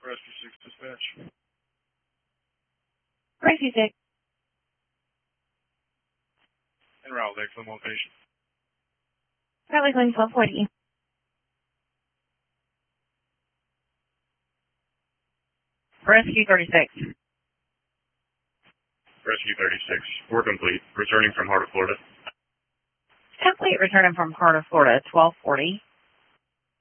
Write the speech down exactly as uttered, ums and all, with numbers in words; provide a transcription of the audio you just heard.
Rescue six dispatch. Rescue six. En route, excellent location. Probably going twelve forty. Rescue thirty-six. Rescue thirty-six. We're complete. Returning from Heart of Florida. Complete returning from Heart of Florida, twelve forty.